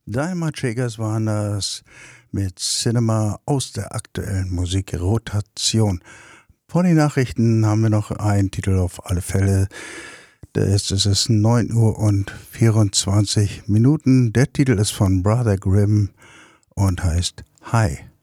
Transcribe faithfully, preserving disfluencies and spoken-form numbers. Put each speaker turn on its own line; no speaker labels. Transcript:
Dynamite Shakers waren das mit Cinema aus der aktuellen Musikrotation. Vor den Nachrichten haben wir noch einen Titel auf alle Fälle. Der ist, es ist neun Uhr und vierundzwanzig Minuten. Der Titel ist von Brother Grimm und heißt Hi.